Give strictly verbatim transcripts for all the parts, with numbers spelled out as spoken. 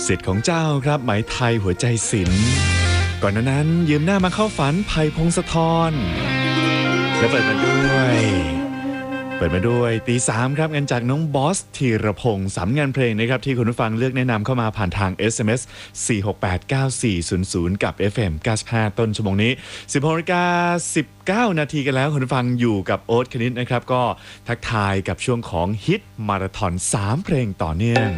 สิทธิ์ของเจ้าครับไหมไทยหัวใจศิลป์ก่อนหน้านั้นยืมหน้ามาเข้าฝันไผ่พงศธรและเปิดมาด้วยเปิดมาด้วยตีสามครับงานจากน้องบอสธีรพงศ์สามงานเพลงนะครับที่คุณผู้ฟังเลือกแนะนำเข้ามาผ่านทาง เอส เอ็ม เอส สี่ หก แปด เก้า สี่ ศูนย์ ศูนย์ กับ เอฟ เอ็ม เก้าสิบห้า ต้นชั่วโมงนี้ สิบหกนาฬิกาสิบเก้า นาทีกันแล้วคุณผู้ฟังอยู่กับโอ๊ตคณิตนะครับก็ทักทายกับช่วงของฮิตมาราธอนสามเพลงต่อเนื่อง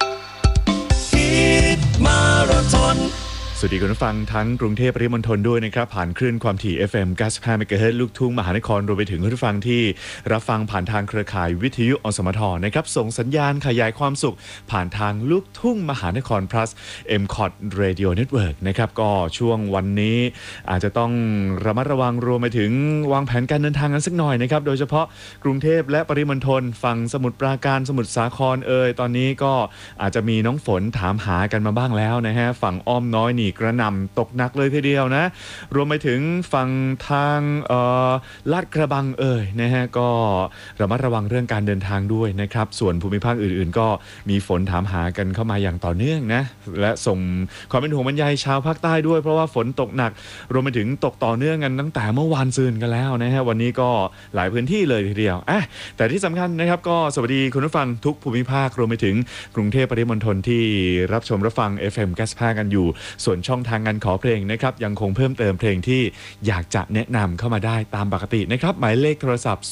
มาราธอนสวัสดีคุณผู้ฟังทั้งกรุงเทพปริมณฑลด้วยนะครับผ่านคลื่นความถี่ เอฟ เอ็ม เก้าสิบห้า เมกะเฮิรตซ์ ลูกทุ่งมหานครรวมไปถึงคุณผู้ฟังที่รับฟังผ่านทางเครือข่ายวิทยุอสมทนะครับส่งสัญญาณขยายความสุขผ่านทางลูกทุ่งมหานคร plus เอ็ม คอท Radio Network นะครับก็ช่วงวันนี้อาจจะต้องระมัดระวังรวมไปถึงวางแผนการเดินทางกันสักหน่อยนะครับโดยเฉพาะกรุงเทพและปริมณฑลฝั่งสมุทรปราการสมุทรสาครเอ่ยตอนนี้ก็อาจจะมีน้องฝนถามหากันมาบ้างแล้วนะฮะฝั่งอ้อมน้อยนี่กระหน่ำตกหนักเลยทีเดียวนะรวมไปถึงฝั่งทางเอ่อลาดกระบังเอ่ยนะฮะก็ระมัดระวังเรื่องการเดินทางด้วยนะครับส่วนภูมิภาคอื่นๆก็มีฝนถามหากันเข้ามาอย่างต่อเนื่องนะและส่งความเป็นห่วงบรรยายชาวภาคใต้ด้วยเพราะว่าฝนตกหนักรวมไปถึงตกต่อเนื่องกันตั้งแต่เมื่อวานซืนกันแล้วนะฮะวันนี้ก็หลายพื้นที่เลยทีเดียวอ่ะแต่ที่สำคัญนะครับก็สวัสดีคุณผู้ฟังทุกภูมิภาครวมไปถึงกรุงเทพปริมณฑลที่รับชมรับฟัง เอฟ เอ็ม เก้าสิบห้า กันอยู่ส่วนช่องทางงานขอเพลงนะครับยังคงเพิ่มเติมเพลงที่อยากจะแนะนำเข้ามาได้ตามปกตินะครับหมายเลขโทรศัพท์